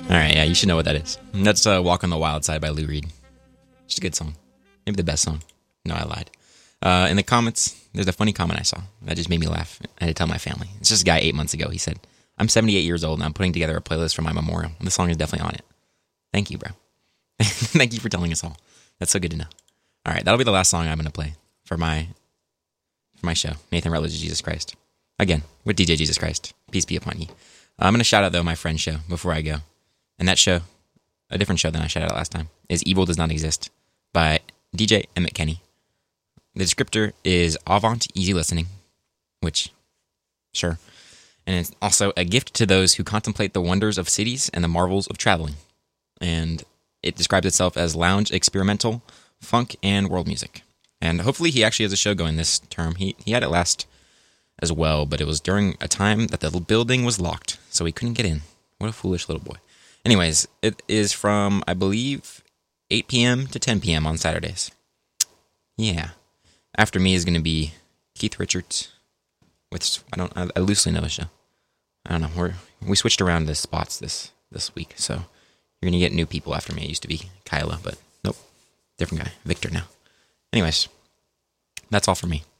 All right, yeah, you should know what that is. That's "Walk on the Wild Side" by Lou Reed. It's a good song, maybe the best song. No, I lied. In the comments, there's a funny comment I saw that just made me laugh. I had to tell my family. It's just a guy 8 months ago. He said, "I'm 78 years old and I'm putting together a playlist for my memorial. This song is definitely on it." Thank you, bro. Thank you for telling us all. That's so good to know. All right, that'll be the last song I'm going to play for my show, Nathan Rutledge's Jesus Christ. Again, with DJ Jesus Christ. Peace be upon you. I'm going to shout out, though, my friend's show before I go. And that show, a different show than I shouted out last time, is Evil Does Not Exist by DJ Emmett Kenny. The descriptor is Avant Easy Listening, which, sure. And it's also a gift to those who contemplate the wonders of cities and the marvels of traveling. And it describes itself as lounge, experimental, funk, and world music. And hopefully he actually has a show going this term. He had it last as well, but it was during a time that the building was locked, so he couldn't get in. What a foolish little boy. Anyways, it is from, I believe, 8 p.m. to 10 p.m. on Saturdays. Yeah. After me is going to be Keith Richards, which I loosely know his show. I don't know. We switched around the spots this week, so you're going to get new people after me. It used to be Kyla, but nope. Different guy. Victor now. Anyways, that's all for me.